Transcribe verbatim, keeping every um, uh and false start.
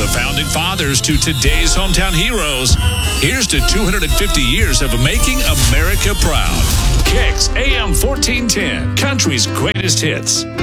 the founding fathers to today's hometown heroes, here's to two hundred fifty years of making America proud. Kicks A M fourteen ten, country's greatest hits.